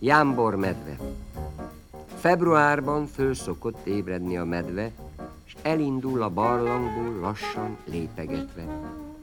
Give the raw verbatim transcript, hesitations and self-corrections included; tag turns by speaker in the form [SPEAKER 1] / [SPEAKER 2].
[SPEAKER 1] Jámbor medve. Februárban föl szokott ébredni a medve, s elindul a barlangból lassan lépegetve.